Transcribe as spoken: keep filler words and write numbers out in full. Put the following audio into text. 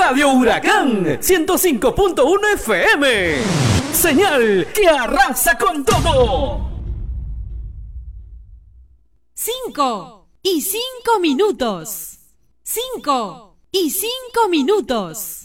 Radio Huracán ciento cinco punto uno F M. Señal que arrasa con todo. Cinco y cinco minutos. Cinco y cinco minutos.